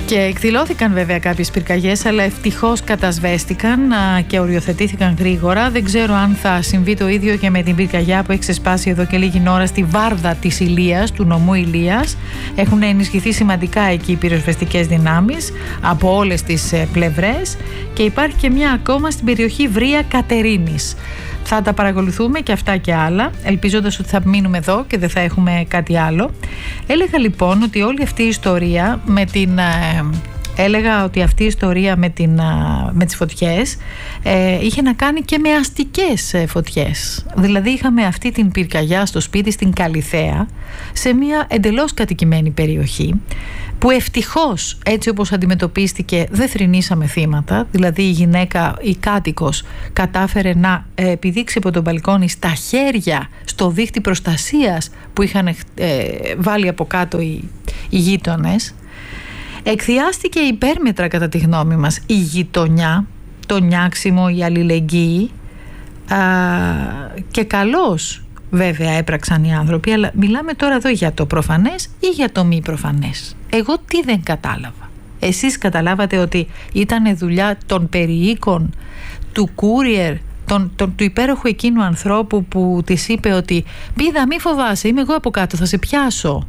Και εκδηλώθηκαν βέβαια κάποιες πυρκαγιές, αλλά ευτυχώς κατασβέστηκαν και οριοθετήθηκαν γρήγορα. Δεν ξέρω αν θα συμβεί το ίδιο και με την πυρκαγιά που έχει ξεσπάσει εδώ και λίγη ώρα στη Βάρδα της Ηλίας, του νομού Ηλίας. Έχουν ενισχυθεί σημαντικά εκεί οι πυροσβεστικές δυνάμεις από όλες τις πλευρές και υπάρχει και μια ακόμα στην περιοχή Βρία Κατερίνης. Θα τα παρακολουθούμε και αυτά και άλλα, ελπίζοντας ότι θα μείνουμε εδώ και δεν θα έχουμε κάτι άλλο. Έλεγα λοιπόν ότι όλη αυτή η ιστορία με τις φωτιές είχε να κάνει και με αστικές φωτιές. Δηλαδή είχαμε αυτή την πυρκαγιά στο σπίτι στην Καλιθέα, σε μια εντελώς κατοικημένη περιοχή, που ευτυχώς έτσι όπως αντιμετωπίστηκε δεν θρηνήσαμε θύματα. Δηλαδή η γυναίκα, η κάτοικος, κατάφερε να επιδείξει από τον μπαλκόνι στα χέρια στο δίχτυ προστασίας που είχαν βάλει από κάτω οι γείτονες. Εκθιάστηκε υπέρμετρα κατά τη γνώμη μας η γειτονιά, το νιάξιμο, η αλληλεγγύη και καλώς βέβαια έπραξαν οι άνθρωποι, αλλά μιλάμε τώρα εδώ για το προφανές ή για το μη προφανές. Εγώ τι δεν κατάλαβα? Εσείς καταλάβατε ότι ήταν δουλειά των περιοίκων, του courier, του υπέροχου εκείνου ανθρώπου που της είπε ότι «Πίδα, μη φοβάσαι, είμαι εγώ από κάτω, θα σε πιάσω»,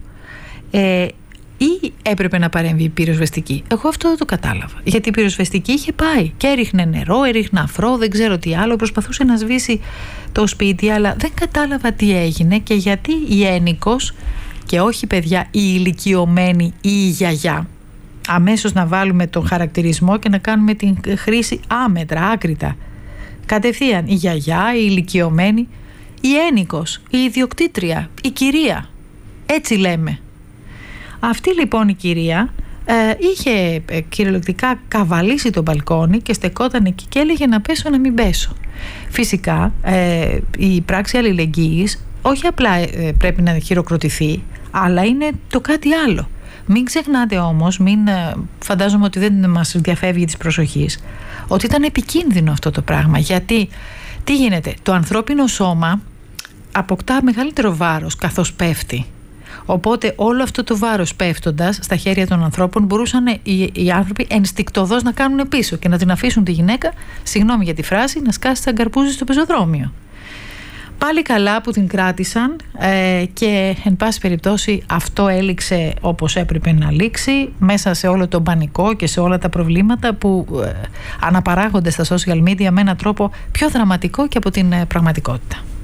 ή έπρεπε να παρέμβει η πυροσβεστική? Εγώ αυτό δεν το κατάλαβα. Γιατί η πυροσβεστική είχε πάει και έριχνε νερό, έριχνε αφρό, δεν ξέρω τι άλλο, προσπαθούσε να σβήσει το σπίτι, αλλά δεν κατάλαβα τι έγινε και γιατί η ένοικος, και όχι παιδιά η ηλικιωμένη ή η γιαγιά, αμέσως να βάλουμε τον χαρακτηρισμό και να κάνουμε την χρήση άμετρα, άκρητα, κατευθείαν η γιαγιά, η ηλικιωμένη, η ένοικος, η ιδιοκτήτρια, η κυρία, έτσι λέμε. Αυτή λοιπόν η κυρία είχε κυριολεκτικά καβαλήσει το μπαλκόνι και στεκόταν εκεί και έλεγε να πέσω, να μην πέσω. Φυσικά η πράξη αλληλεγγύης όχι απλά πρέπει να χειροκροτηθεί, αλλά είναι το κάτι άλλο. Μην ξεχνάτε όμως, φαντάζομαι ότι δεν μας διαφεύγει της προσοχής, ότι ήταν επικίνδυνο αυτό το πράγμα. Γιατί τι γίνεται? Το ανθρώπινο σώμα αποκτά μεγαλύτερο βάρος καθώς πέφτει. Οπότε όλο αυτό το βάρος πέφτοντας στα χέρια των ανθρώπων, μπορούσαν οι άνθρωποι ενστικτωδώς να κάνουν πίσω και να την αφήσουν τη γυναίκα, συγγνώμη για τη φράση, να σκάσει σαν καρπούζι στο πεζοδρόμιο. Πάλι καλά που την κράτησαν και εν πάση περιπτώσει αυτό έληξε όπως έπρεπε να λήξει, μέσα σε όλο το πανικό και σε όλα τα προβλήματα που αναπαράγονται στα social media με έναν τρόπο πιο δραματικό και από την πραγματικότητα.